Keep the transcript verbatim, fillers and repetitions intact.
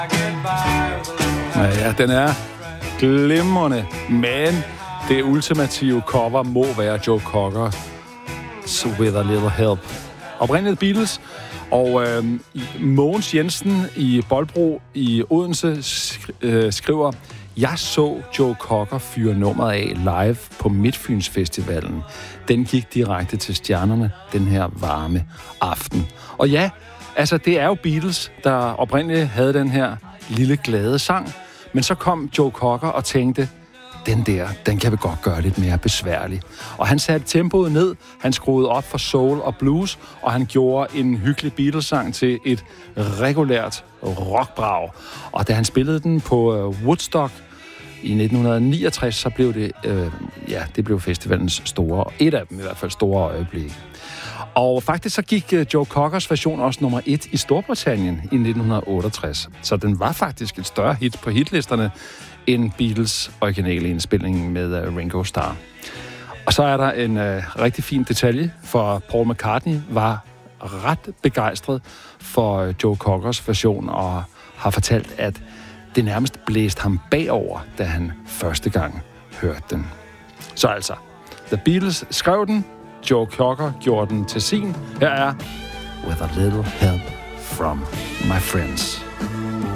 Ja, den er glimrende, men det ultimative cover må være Joe Cocker With a Little Help. Oprindeligt Beatles, og øh, Mogens Jensen i Boldbro i Odense sk- øh, skriver: Jeg så Joe Cocker fyre nummeret af live på Midtfyns Festivalen. Den gik direkte til stjernerne den her varme aften. Og ja, altså det er jo Beatles, der oprindeligt havde den her lille glade sang. Men så kom Joe Cocker og tænkte, den der, den kan vi godt gøre lidt mere besværlig. Og han satte tempoet ned, han skruede op for soul og blues, og han gjorde en hyggelig Beatles-sang til et regulært rockbrag. Og da han spillede den på Woodstock i nitten niogtres, så blev det, øh, ja, det blev festivalens store, et af dem i hvert fald, store øjeblik. Og faktisk så gik Joe Cockers version også nummer et i Storbritannien i nitten otteogtres. Så den var faktisk et større hit på hitlisterne end Beatles originale indspilning med uh, Ringo Starr. Og så er der en uh, rigtig fin detalje, for Paul McCartney var ret begejstret for uh, Joe Cockers version og har fortalt, at det nærmest blæste ham bagover, da han første gang hørte den. Så altså, The Beatles skrev den, Joe Cocker gjorde den til sin. Her er With a Little Help from My Friends.